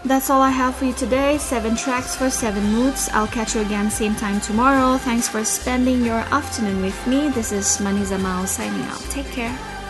That's all I have for you today. 7 tracks for 7 moods. I'll catch you again same time tomorrow. Thanks for spending your afternoon with me. This is Maniza Mao signing out. Take care.